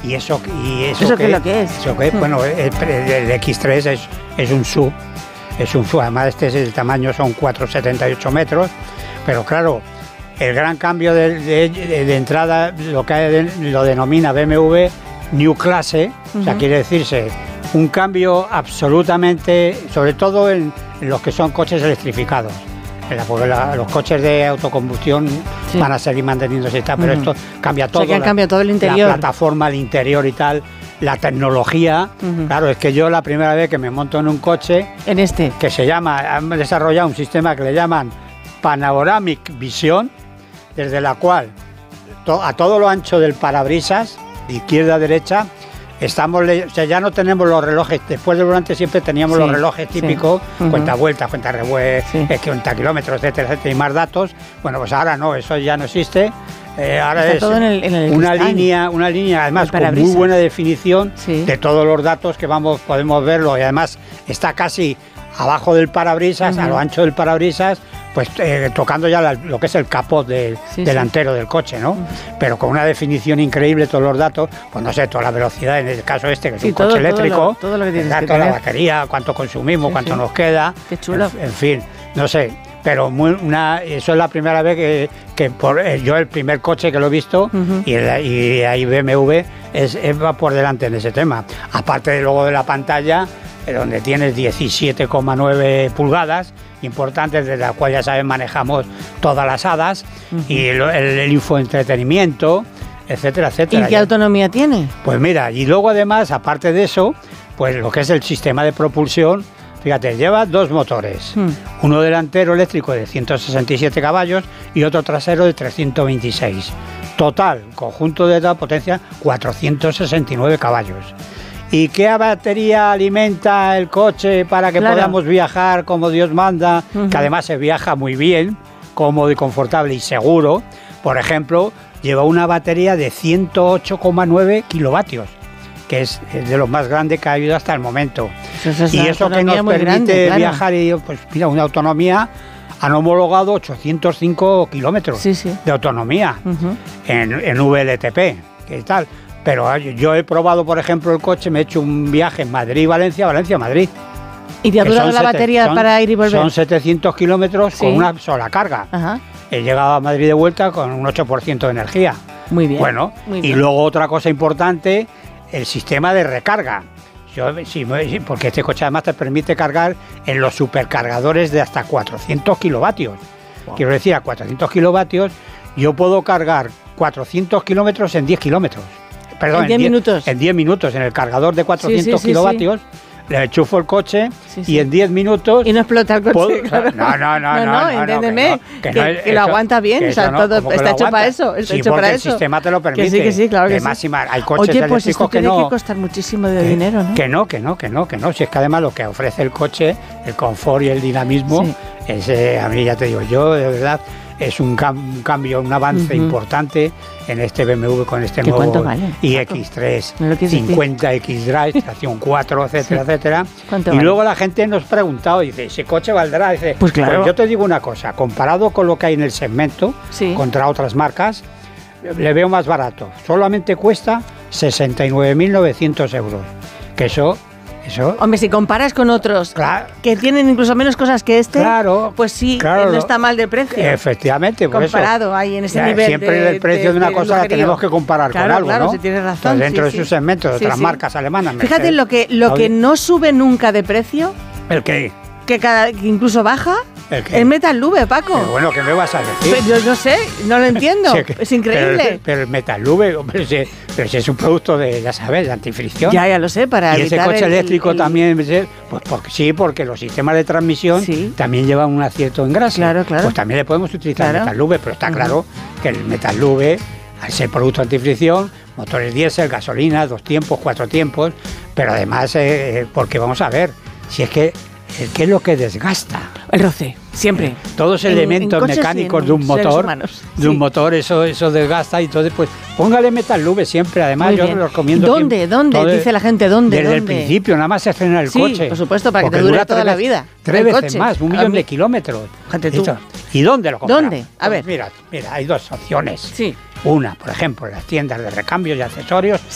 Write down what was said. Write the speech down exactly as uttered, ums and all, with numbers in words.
Y eso, y eso, ¿Eso que, qué es lo que es? Eso que, bueno, el, el equis tres es, es un sub, es un sub, además este es el tamaño, son cuatro coma setenta y ocho metros, pero claro, el gran cambio de, de, de entrada lo que de, lo denomina B M W New Clase, uh-huh. O sea, quiere decirse un cambio absolutamente, sobre todo en, en los que son coches electrificados. La, porque la, los coches de autocombustión sí. van a seguir manteniéndose y tal, pero uh-huh. esto cambia todo. O sea, que la, cambia todo el interior. La plataforma, el interior y tal, la tecnología. Uh-huh. Claro, es que yo la primera vez que me monto en un coche... En este. Que se llama, han desarrollado un sistema que le llaman Panoramic Vision, desde la cual to, a todo lo ancho del parabrisas, de izquierda a derecha, estamos, o sea, ya no tenemos los relojes, después del volante siempre teníamos sí, los relojes típicos, sí. uh-huh. cuenta vueltas, cuenta revueltas, sí. cuenta kilómetros, etcétera, etcétera, y más datos. Bueno, pues ahora no, eso ya no existe. Eh, ahora Está es todo en el, en el una línea, una línea además con muy buena definición sí. de todos los datos que vamos, podemos verlo, y además está casi abajo del parabrisas, uh-huh. a lo ancho del parabrisas, pues eh, tocando ya la, lo que es el capot de, sí, delantero sí. del coche, ¿no? Uh-huh. Pero con una definición increíble, todos los datos, pues no sé, toda la velocidad en el caso este, que es sí, un todo, coche eléctrico, todo lo, todo lo que tienes que toda la batería, cuánto consumimos, sí, cuánto sí. nos queda. Qué chulo. En, en fin, no sé, pero muy, una, eso es la primera vez que, que por, eh, yo el primer coche que lo he visto, uh-huh. y, el, y ahí B M W es, es, va por delante en ese tema. Aparte de luego de la pantalla, donde tienes diecisiete coma nueve pulgadas, importantes, desde la cual ya sabes manejamos todas las hadas, uh-huh. y el, el, el infoentretenimiento, etcétera, etcétera. ¿Y qué autonomía tiene? Pues mira, y luego además, aparte de eso, pues lo que es el sistema de propulsión, fíjate, lleva dos motores, uh-huh. uno delantero eléctrico de ciento sesenta y siete caballos y otro trasero de trescientos veintiséis. Total, conjunto de la potencia, cuatrocientos sesenta y nueve caballos. ¿Y qué batería alimenta el coche para que claro. podamos viajar como Dios manda? Uh-huh. Que además se viaja muy bien, cómodo y confortable y seguro. Por ejemplo, lleva una batería de ciento ocho coma nueve kilovatios, que es, es de lo más grande que ha habido hasta el momento. Eso es y eso que nos permite grande, claro. viajar, y pues mira, una autonomía, han homologado ochocientos cinco kilómetros sí, sí. de autonomía uh-huh. en, en V L T P, ¿qué tal? Pero yo he probado, por ejemplo, el coche, me he hecho un viaje en Madrid-Valencia, Valencia-Madrid. ¿Y te ha durado la batería son, para ir y volver? Son setecientos kilómetros sí. con una sola carga. Ajá. He llegado a Madrid de vuelta con un ocho por ciento de energía. Muy bien. Bueno, muy y bien. luego otra cosa importante, el sistema de recarga. Yo, sí, porque este coche además te permite cargar en los supercargadores de hasta cuatrocientos kilovatios. Wow. Quiero decir, a cuatrocientos kilovatios yo puedo cargar cuatrocientos kilómetros en diez kilómetros. Perdón, en diez minutos. En diez minutos, en el cargador de cuatrocientos sí, sí, kilovatios, sí, sí. le enchufo el coche sí, sí. y en diez minutos... Y no explota el coche, puedo, claro. No, no, no, no, no, no, no entiéndeme, no, que, que, no, que, que lo aguanta bien, o sea, no, todo está hecho para eso, está sí, hecho para el eso. el sistema te lo permite. Que sí, que sí, claro que además, sí. Hay coches Oye, pues esto que tiene no, que costar muchísimo de que, dinero, ¿no? Que no, que no, que no, que no. Si es que además lo que ofrece el coche, el confort y el dinamismo, sí. es, eh, a mí ya te digo, yo de verdad... Es un, cam- un cambio, un avance uh-huh. importante en este B M W con este nuevo vale? i equis tres, cincuenta X Drive, estación cuatro, etcétera, sí. etcétera. Y vale? luego la gente nos ha preguntado, dice, ¿ese coche valdrá? Dice, pues claro. Pues yo te digo una cosa, comparado con lo que hay en el segmento, sí. contra otras marcas, le veo más barato. Solamente cuesta sesenta y nueve mil novecientos euros. Que eso... Eso. Hombre, si comparas con otros claro. que tienen incluso menos cosas que este, claro, pues sí, claro, no está mal de precio. Efectivamente, por comparado eso. ahí en ese ya, nivel siempre de, el precio de, de una de cosa la tenemos que comparar claro, con algo, claro, ¿no? Si tienes razón. Pues dentro sí, de sus sí. segmentos de sí, otras sí. marcas alemanas. Fíjate Mercedes, lo que lo que no sube nunca de precio. ¿El qué? Que, cada, que incluso baja. ¿El qué? El Metal Lube, Paco. Pero bueno, ¿qué me vas a decir? Pero yo no sé, no lo entiendo. Sí, que, es increíble. Pero, pero el Metal Lube, hombre, si, pero si es un producto de, ya sabes, de antifricción. Ya, ya lo sé, para y ese coche el, eléctrico el, también, pues porque, sí, porque los sistemas de transmisión sí. también llevan un acierto en grasa. Claro, claro. Pues también le podemos utilizar claro. el Metal Lube, pero está uh-huh. claro que el Metal Lube, al ser producto antifricción, motores diésel, gasolina, dos tiempos, cuatro tiempos, pero además, eh, porque vamos a ver, si es que ¿qué es lo que desgasta? El roce, siempre. Todos los elementos en mecánicos de un motor, humanos, de sí. un motor, eso, eso desgasta y entonces pues póngale Metal Lube siempre. Además, yo lo recomiendo. ¿Dónde? Siempre, ¿Dónde? Todo, Dice la gente, ¿dónde? Desde ¿dónde? el principio, nada más se frena el sí, coche. por supuesto, para que te dure toda la vida. Tres el veces coche. más, un millón de kilómetros. Fíjate tú. ¿Y dónde lo compramos? ¿Dónde? A ver. Pues mira, mira, hay dos opciones. Sí. Una, por ejemplo, en las tiendas de recambios y accesorios